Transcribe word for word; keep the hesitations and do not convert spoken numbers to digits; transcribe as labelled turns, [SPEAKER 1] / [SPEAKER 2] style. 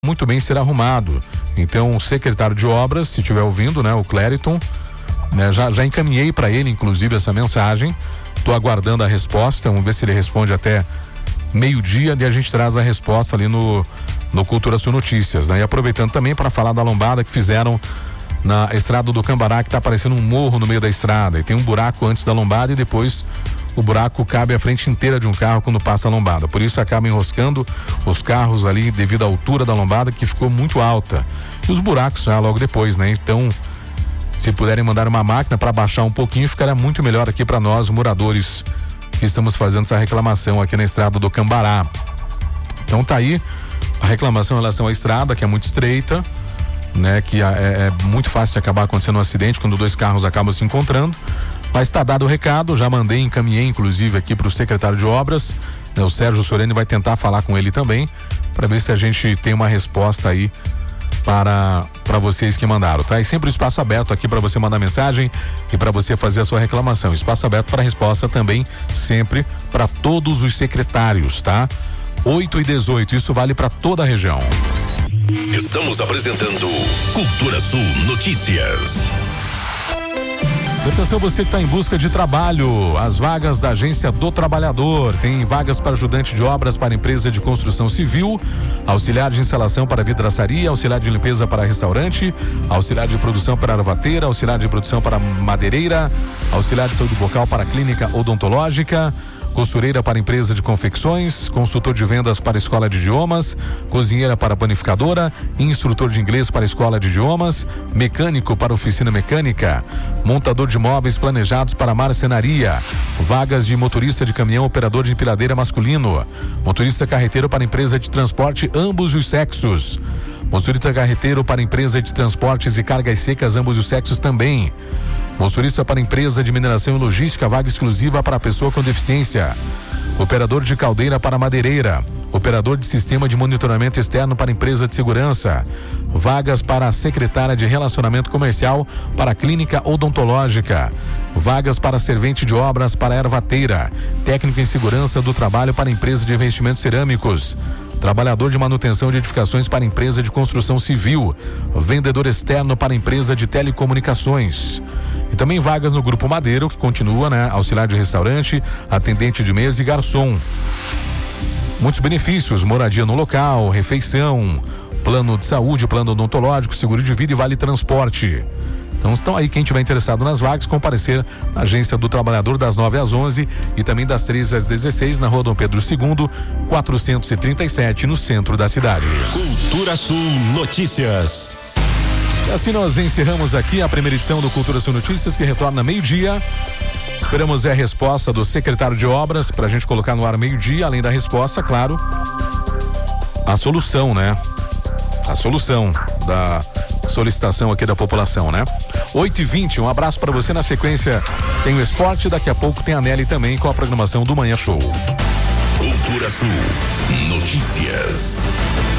[SPEAKER 1] muito bem ser arrumado. Então, o secretário de obras, se estiver ouvindo, né, o Clériton, né, já, já encaminhei para ele, inclusive, essa mensagem. Estou aguardando a resposta. Vamos ver se ele responde até meio-dia e a gente traz a resposta ali no, no Cultura Sul Notícias, né? E aproveitando também para falar da lombada que fizeram na estrada do Cambará, que está aparecendo um morro no meio da estrada. E tem um buraco antes da lombada e depois o buraco cabe a frente inteira de um carro quando passa a lombada. Por isso acaba enroscando os carros ali devido à altura da lombada, que ficou muito alta. E os buracos já logo depois, né? Então, se puderem mandar uma máquina para baixar um pouquinho, ficará muito melhor aqui para nós, moradores, que estamos fazendo essa reclamação aqui na estrada do Cambará. Então tá aí a reclamação em relação à estrada, que é muito estreita, né? Que é, é muito fácil de acabar acontecendo um acidente quando dois carros acabam se encontrando. Mas está dado o recado, já mandei, encaminhei inclusive aqui para o secretário de obras, né, o Sérgio Sorene vai tentar falar com ele também, para ver se a gente tem uma resposta aí para para vocês que mandaram, tá? E sempre o espaço aberto aqui para você mandar mensagem e para você fazer a sua reclamação. Espaço aberto para resposta também, sempre para todos os secretários, tá? oito e dezoito, isso vale para toda a região.
[SPEAKER 2] Estamos apresentando Cultura Sul Notícias.
[SPEAKER 1] Atenção, você que está em busca de trabalho, as vagas da Agência do Trabalhador, tem vagas para ajudante de obras para empresa de construção civil, auxiliar de instalação para vidraçaria, auxiliar de limpeza para restaurante, auxiliar de produção para arvateira, auxiliar de produção para madeireira, auxiliar de saúde bucal para clínica odontológica, costureira para empresa de confecções, consultor de vendas para escola de idiomas, cozinheira para panificadora, instrutor de inglês para escola de idiomas, mecânico para oficina mecânica, montador de móveis planejados para marcenaria, vagas de motorista de caminhão, operador de empilhadeira masculino, motorista carreteiro para empresa de transporte ambos os sexos, motorista carreteiro para empresa de transportes e cargas secas ambos os sexos também, motorista para empresa de mineração e logística, vaga exclusiva para pessoa com deficiência, operador de caldeira para madeireira, operador de sistema de monitoramento externo para empresa de segurança, vagas para a secretária de relacionamento comercial para clínica odontológica, vagas para servente de obras para ervateira, técnico em segurança do trabalho para empresa de investimentos cerâmicos, trabalhador de manutenção de edificações para empresa de construção civil, vendedor externo para empresa de telecomunicações. E também vagas no Grupo Madeiro, que continua, né? Auxiliar de restaurante, atendente de mesa e garçom. Muitos benefícios, moradia no local, refeição, plano de saúde, plano odontológico, seguro de vida e vale transporte. Então estão aí, quem tiver interessado nas vagas, comparecer na Agência do Trabalhador das nove às onze e também das treze às dezesseis na Rua Dom Pedro segundo, quatrocentos e trinta e sete, no centro da cidade.
[SPEAKER 2] Cultura Sul Notícias.
[SPEAKER 1] E assim nós encerramos aqui a primeira edição do Cultura Sul Notícias, que retorna meio-dia. Esperamos a resposta do secretário de obras para a gente colocar no ar meio-dia, além da resposta, claro, a solução, né? A solução da solicitação aqui da população, né? oito e vinte, um abraço para você. Na sequência tem o esporte, daqui a pouco tem a Nelly também com a programação do Manhã Show.
[SPEAKER 2] Cultura Sul Notícias.